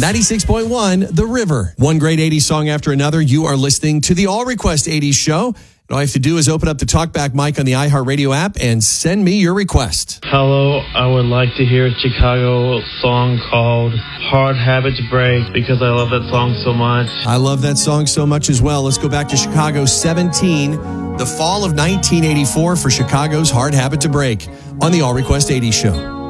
96.1 The River. One great 80s song after another. You are listening to the All Request 80s show. All you have to do is open up the TalkBack mic on the iHeartRadio app and send me your request. Hello, I would like to hear a Chicago song called Hard Habit to Break because I love that song so much. I love that song so much as well. Let's go back to Chicago 17, the fall of 1984 for Chicago's Hard Habit to Break on the All Request 80s show.